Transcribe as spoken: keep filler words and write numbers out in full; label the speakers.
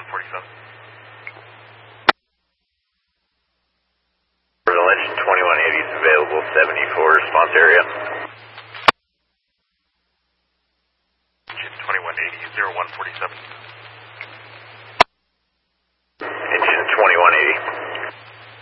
Speaker 1: one forty-seven.
Speaker 2: For the Legend twenty-one eighty is available, seventy-four response area.
Speaker 1: Legend twenty-one eighty, zero one forty-seven.